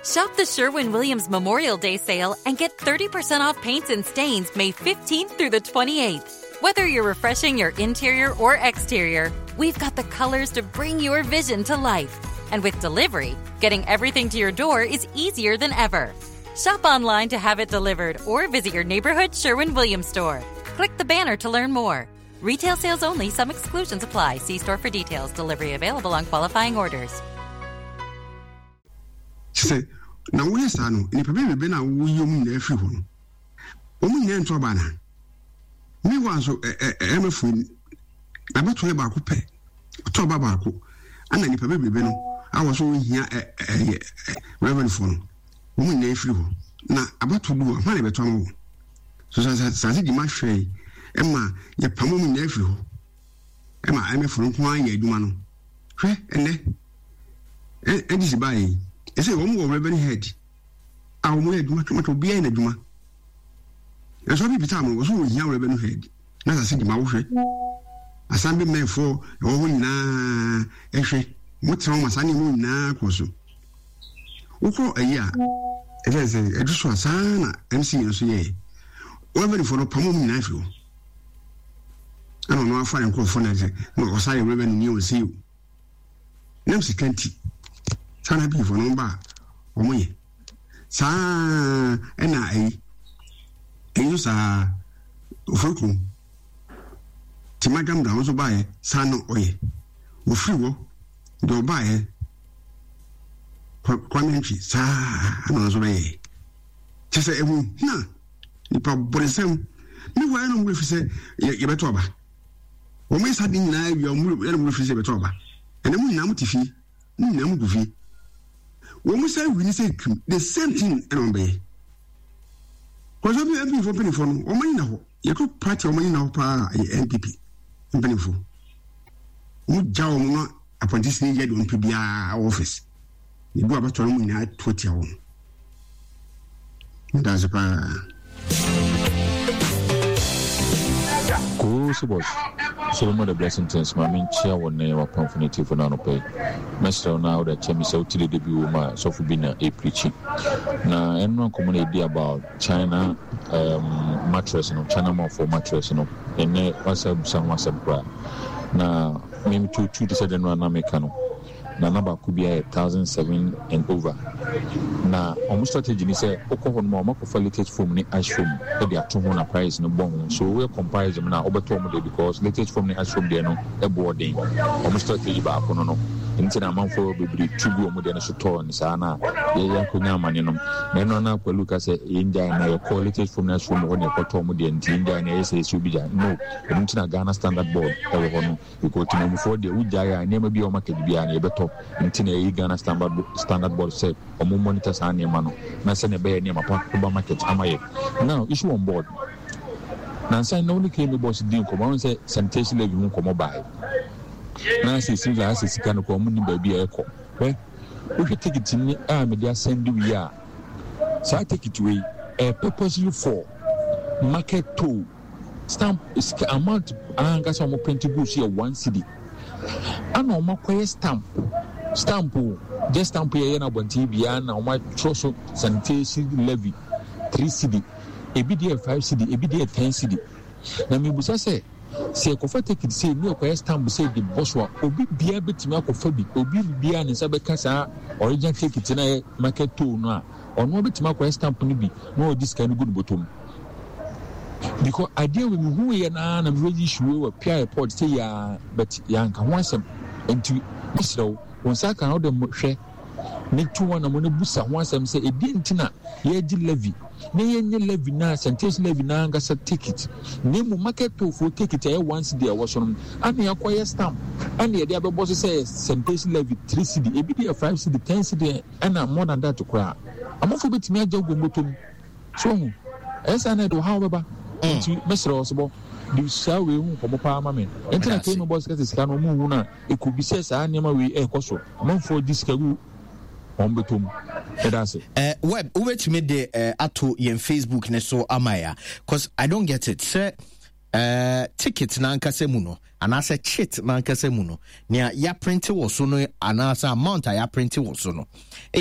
Shop the Sherwin-Williams Memorial Day sale and get 30% off paints and stains May 15th through the 28th. Whether you're refreshing your interior or exterior, we've got the colors to bring your vision to life. And with delivery, getting everything to your door is easier than ever. Shop online to have it delivered or visit your neighborhood Sherwin-Williams store. Click the banner to learn more. Retail sales only. Some exclusions apply. See store for details. Delivery available on qualifying orders. Say, now we are son, and if a baby been a woman every one. Woman named Trobana. Me was a friend. I bet to about coupe, Tobaco, and then if a baby been, I was only here a reverend phone. Woman named Frivo. Now, about to do a money better. So, as I did my shay, Emma, your pamoon nephew. Emma, I'm a from wine, a dumano. And this is by. I say, one more revenue head. I will wear much to be in a duma. And so every time I was always young revenue head. Not a city mouth. A Sunday man for a woman na actually. What's wrong with Sunday moon na coso? For a year, it is a just was sana MC and say, whatever for a pamoon nephew. I don't know how far I'm called for that. No, I revenue you see you. Nancy Kenty. Sana be for no bar or me. Sa and I use a Fulcrum. Timagam down so by Sano Oye. Ufriwo, do buy Quamentry, sa, and also way. Just say, no, you probably some. No, I don't say, Yabatoba. When we sat in live, your movie with Yabatoba. And then we know to fee, no goofy. When we say the same thing and obey. Because I'll be happy for penny for no money now. You could party your money now per NPP in pennyful. Would Jow not apprentice yet on PBR office? You go about to me at 20 hours. That's a Cool, Solomon the blessing things, my main chair one name of confinitive for none pay. Master now that Chemis out to the debut, my so for being a preaching. Now, and no community about China mattress, China more for mattress, and what's up, some was a bra. Now, maybe two decided one Americano. Na number could be 1,007 and over. Now, almost strategy is a Oklahoma for latest foam ni ice foam. They are 200 price no bone. So we'll compare them now over Tom because latest foam ni ice foam there no a boarding. Almost strategy back on no. Into a month for baby 2 modern store in Sana. They could now manino. Men on up look as a India and a quality from ice foam when you put Tom and India and ASA. No, the Ghana standard board. You go to them before the Ujaya never be on market behind a better. Intina Ghana standard board said, or more monitors and Yamano. Nasan a bear near my market. Now, issue on board. Nancy only came about to deal come on say sanitation levy won't come by. Nancy seems like a second community baby echo. Well, we should take it in the media send we are. So I take it away purposely for market to stamp is amount and got some plenty goods here 1 city. I know my stamp just stamp here na bonti bia na o ma troso sanitation levy 3 cedi ebidi 5 cedi ebidi 10 cedi na me busa say kofa take it say me okoye stamp say the boss wa obi bia betimi akofa bi obi bia ne sabe kasa original take it na market to no a ono betimi akoye stamp ni bi no this kind good bottom because idea we who here na really issue we pia report say ya but ya nka ho asem enti misro won sa kan odem hwe ne tuwa na mo ne busa ho asem say e bi ntina ye gi levy ne ye nye levy na sanitation levy na ngasa ticket ne mu market to for ticket e once there was on and ya kwaya stamp and ye dey abebo say sanitation levy 3 cedi e bi dey 5 cedi 10 cedi and more than that to cry amofo betimi agyago motom so esa na do how baba to Mr. Osbo, the Sawi from Parliament. And I came about this kind of moon. It could be says, I never we a coso. Among for this canoe on Betum. That's it. Web, which made the Ato in Facebook, Neso Amaya, because I don't get it, sir. Tickets Nankasemuno, and I said chit Nankasemuno. Near ya printed was sono, and as a amount I printed was sono.